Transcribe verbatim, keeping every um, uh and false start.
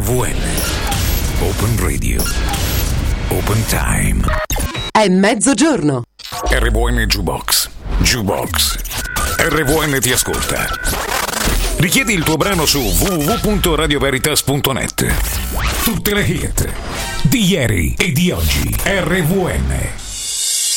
V N. Open Radio. Open Time. È mezzogiorno. R V N Jukebox. Jukebox. R V N ti ascolta. Richiedi il tuo brano su w w w punto radio veritas punto net. Tutte le hit di ieri e di oggi. R V N.